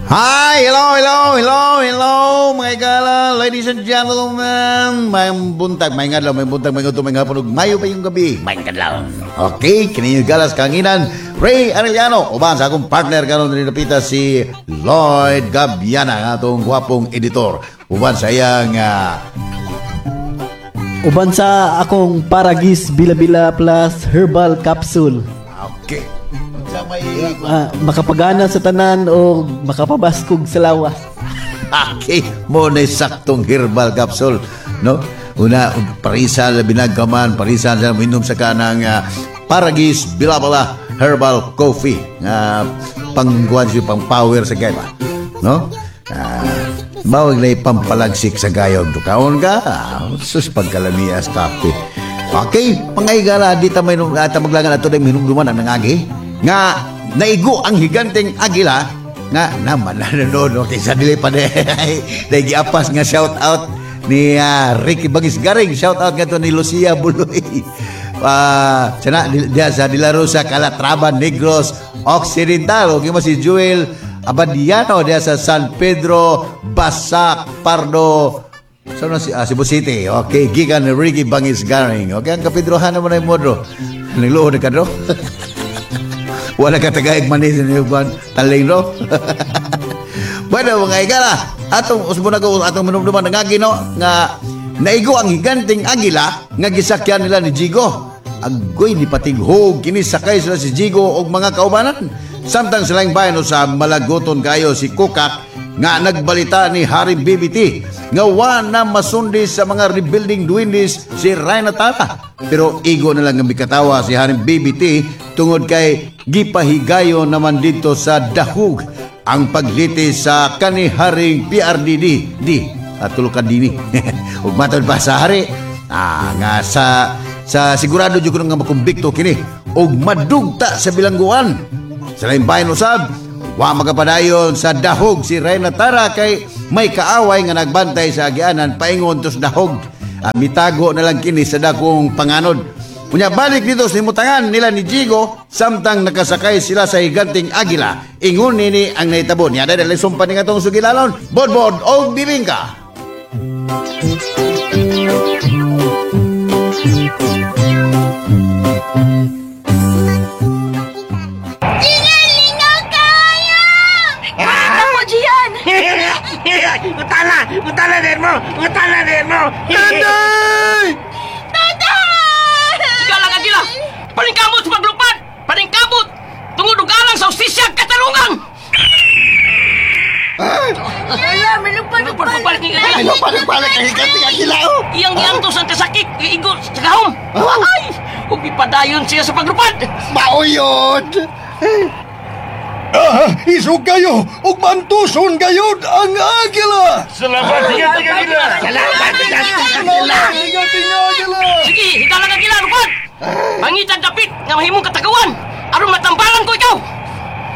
Hi! Hello, mga igala, ladies and gentlemen. May buntag, may ngadlaw, may buntag, may gutom, may hapon, mayo pa yung gabi. May ngadlaw. Okay, kini galas kanginan, Ray Arellano. Uban sa akong partner karon rin napita si Lloyd Gabiana, atong gwapong editor. Uban sa iyang Uban sa akong Paragis Bila-Bila Plus Herbal Capsule. okay. Sa may Makapagana sa tanan o makapabaskog sa lawas. okay, mo na saktong herbal capsule, no? Una, parisal binagkaman, parisal na minom sa kanang Paragis Bila-Bila Herbal Coffee. Pangguan siya, pang power sa gaya, no? Bawag na ipampalagsik sa gayog. Dukaon ka, sus pagkalamias kape. Okay, pangayigala, di ta maglangan ato na minumduman ang nangagi. Nga, naigo ang higanteng agila, nga naman nanonood sa dili pa de giapas nga shout out ni Ricky Bagis Garing, shout out nga to ni Lucia Buloy. Diya sa dilaro sa Calatrava Negros Occidental, okay mo si Joel Abadiano diya sa San Pedro Basak Pardo na si Cebu City. Okay, gikan ni Ricky Bagis Garing. Okay, ang kapidrohan naman ay modro nagluho na ka do. Wala ka tagaig manis ni Juan Taling no. Bueno, mga igala, atong usbon ako atong minumduman ng agino nga naigo ang higanting agila nga gisakyan nila ni Jigo. Agoy ni patighog kini sakay sila si Jigo og mga kaubanan. Samtang silang bayan sa malagoton kayo si Kukak nga nagbalita ni Harry BBT nga na masundi sa mga rebuilding duwindis si Rhina Tara. Pero igo na lang ang mikatawa si Harry BBT tungod kay gipahigayo naman dito sa dahug ang pagliti sa kaniharing PRDD tulukan dini. Ug matod pa sa hari nga sa sigurado jud ko nga makumbikto kini ug madugta sa bilangguan. Sa lain bayan usab wa magapadayon sa dahog si Rhina Tara kay may kaaway nga nagbantay sa agianan paingon tos dahog. Mitago na lang kini sa dakong panganod. Unya balik dito sa himutangan nila ni Jigo samtang nakasakay sila sa higanting agila. Ingon nini ang naitabo niya dahil sumpa ni nga itong sugilalon. Bodbod o bibingka. Utala din mo! Tanday! Sigala ka sila! Paningkamot sa paglupad! Paningkamot! Tungod og alang sa ustisya katarungan! May lupad. Balik ang higanting agila oh! Iyang giantos ang kasakit, iigo sa kahom! Ay! Huwag ipadayon siya sa paglupad! Mauyod! Isog kayo ug mantuson gayud ang agila. Salamat, higanting agila! Sige, higala ka gila, lupad! Pangitan dapit nga mahimong katagawan!